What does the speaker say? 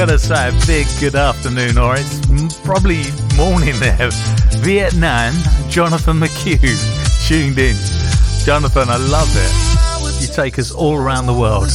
Gotta say a big good afternoon, or it's probably morning there. Vietnam, Jonathan McHugh tuned in. Jonathan, I love it. You take us all around the world.